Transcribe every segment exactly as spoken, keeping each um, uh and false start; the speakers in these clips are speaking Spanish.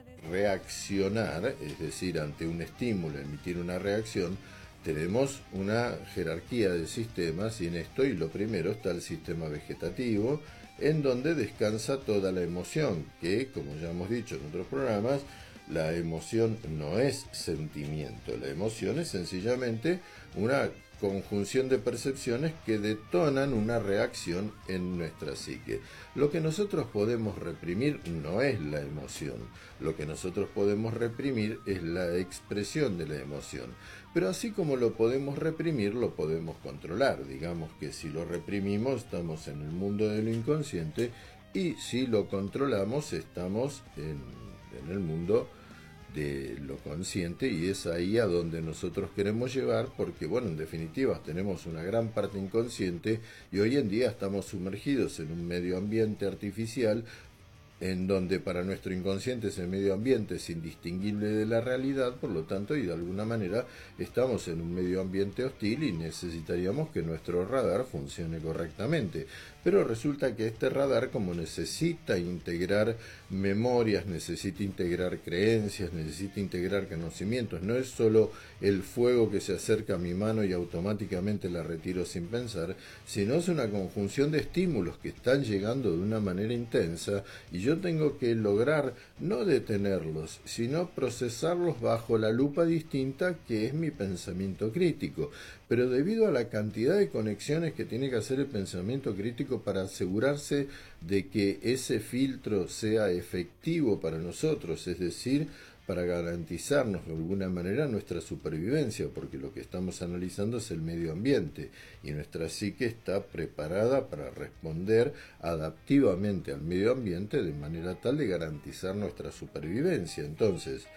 reaccionar, es decir, ante un estímulo, emitir una reacción, tenemos una jerarquía de sistemas y en esto, y lo primero, está el sistema vegetativo, en donde descansa toda la emoción, que, como ya hemos dicho en otros programas, la emoción no es sentimiento, la emoción es sencillamente una conjunción de percepciones que detonan una reacción en nuestra psique. Lo que nosotros podemos reprimir no es la emoción, lo que nosotros podemos reprimir es la expresión de la emoción. Pero así como lo podemos reprimir, lo podemos controlar. Digamos que si lo reprimimos, estamos en el mundo de lo inconsciente, y si lo controlamos, estamos en, en el mundo de lo consciente, y es ahí a donde nosotros queremos llevar, porque bueno, en definitiva tenemos una gran parte inconsciente y hoy en día estamos sumergidos en un medio ambiente artificial en donde para nuestro inconsciente ese medio ambiente es indistinguible de la realidad, por lo tanto, y de alguna manera estamos en un medio ambiente hostil y necesitaríamos que nuestro radar funcione correctamente. Pero resulta que este radar, como necesita integrar memorias, necesita integrar creencias, necesita integrar conocimientos, no es solo el fuego que se acerca a mi mano y automáticamente la retiro sin pensar, sino es una conjunción de estímulos que están llegando de una manera intensa, y yo tengo que lograr no detenerlos, sino procesarlos bajo la lupa distinta que es mi pensamiento crítico. Pero debido a la cantidad de conexiones que tiene que hacer el pensamiento crítico para asegurarse de que ese filtro sea efectivo para nosotros, es decir, para garantizarnos de alguna manera nuestra supervivencia, porque lo que estamos analizando es el medio ambiente y nuestra psique está preparada para responder adaptivamente al medio ambiente de manera tal de garantizar nuestra supervivencia. Entonces,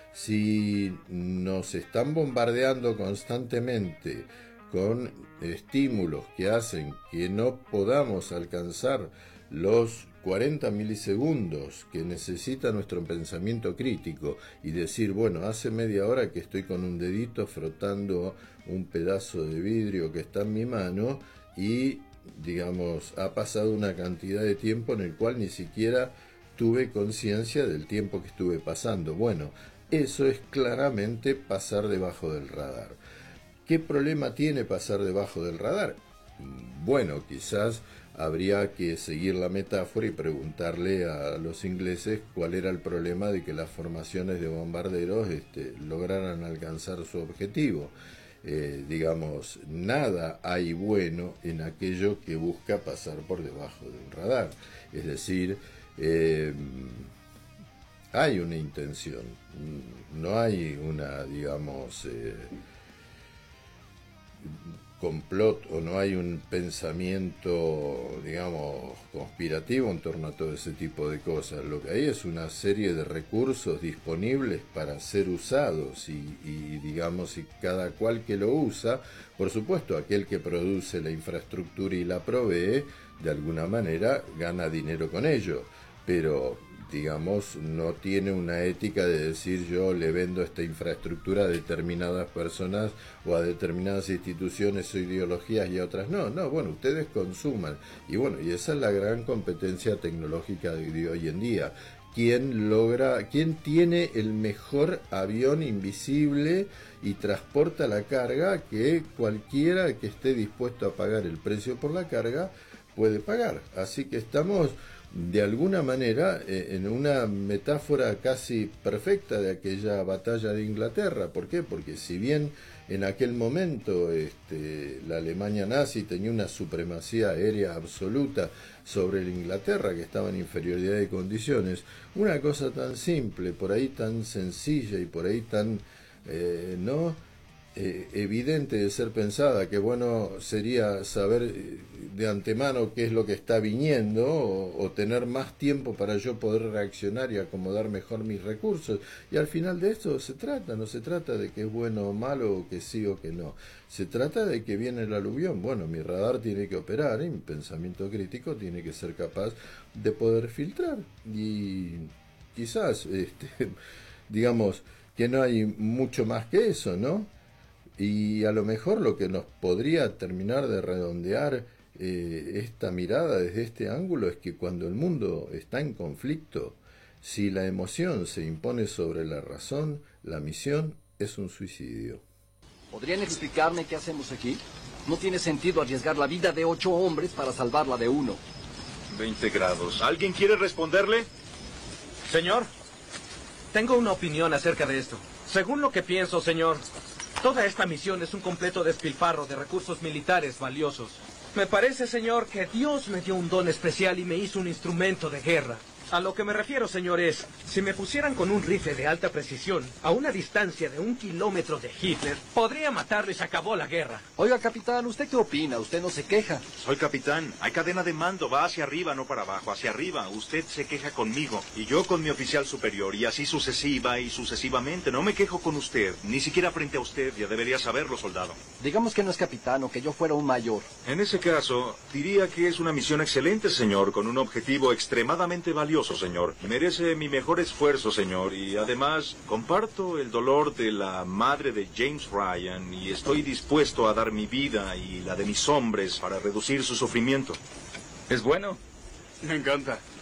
si nos están bombardeando constantemente con estímulos que hacen que no podamos alcanzar los cuarenta milisegundos que necesita nuestro pensamiento crítico y decir, bueno, hace media hora que estoy con un dedito frotando un pedazo de vidrio que está en mi mano y, digamos, ha pasado una cantidad de tiempo en el cual ni siquiera tuve conciencia del tiempo que estuve pasando. Bueno, eso es claramente pasar debajo del radar. ¿Qué problema tiene pasar debajo del radar? Bueno, quizás habría que seguir la metáfora y preguntarle a los ingleses cuál era el problema de que las formaciones de bombarderos este, lograran alcanzar su objetivo. Eh, digamos, nada hay bueno en aquello que busca pasar por debajo de un radar. Es decir, eh, hay una intención, no hay una, digamos, eh, complot, o no hay un pensamiento, digamos, conspirativo en torno a todo ese tipo de cosas. Lo que hay es una serie de recursos disponibles para ser usados y, y digamos, y cada cual que lo usa, por supuesto, aquel que produce la infraestructura y la provee, de alguna manera gana dinero con ello, pero digamos, no tiene una ética de decir yo le vendo esta infraestructura a determinadas personas o a determinadas instituciones o ideologías y a otras no. No, bueno, ustedes consuman. Y bueno, y esa es la gran competencia tecnológica de hoy en día. ¿Quién logra, quién tiene el mejor avión invisible y transporta la carga que cualquiera que esté dispuesto a pagar el precio por la carga puede pagar? Así que estamos de alguna manera eh, en una metáfora casi perfecta de aquella batalla de Inglaterra. ¿Por qué? Porque si bien en aquel momento este, la Alemania nazi tenía una supremacía aérea absoluta sobre la Inglaterra, que estaba en inferioridad de condiciones, una cosa tan simple, por ahí tan sencilla y por ahí tan eh, no Eh, evidente de ser pensada, que bueno sería saber de antemano qué es lo que está viniendo o, o tener más tiempo para yo poder reaccionar y acomodar mejor mis recursos, y al final de esto se trata, no se trata de que es bueno o malo o que sí o que no, se trata de que viene el aluvión. Bueno, mi radar tiene que operar y mi pensamiento crítico tiene que ser capaz de poder filtrar, y quizás este, digamos que no hay mucho más que eso, ¿no? Y a lo mejor lo que nos podría terminar de redondear eh, esta mirada desde este ángulo es que cuando el mundo está en conflicto, Si la emoción se impone sobre la razón, la misión es un suicidio. ¿Podrían explicarme qué hacemos aquí? No tiene sentido arriesgar la vida de ocho hombres para salvar la de uno. veinte grados. ¿Alguien quiere responderle? Señor, tengo una opinión acerca de esto. Según lo que pienso, señor, toda esta misión es un completo despilfarro de recursos militares valiosos. Me parece, señor, que Dios me dio un don especial y me hizo un instrumento de guerra. A lo que me refiero, señor, es, si me pusieran con un rifle de alta precisión, a una distancia de un kilómetro de Hitler, podría matarlo y se acabó la guerra. Oiga, capitán, ¿usted qué opina? Usted no se queja. Soy capitán. Hay cadena de mando. Va hacia arriba, no para abajo. Hacia arriba. Usted se queja conmigo. Y yo con mi oficial superior. Y así sucesiva y sucesivamente. No me quejo con usted. Ni siquiera frente a usted. Ya debería saberlo, soldado. Digamos que no es capitán o que yo fuera un mayor. En ese caso, diría que es una misión excelente, señor. Con un objetivo extremadamente valioso, señor. Merece mi mejor esfuerzo, señor. Y además, comparto el dolor de la madre de James Ryan. Y estoy dispuesto a dar mi vida y la de mis hombres para reducir su sufrimiento. ¿Es bueno? Me encanta.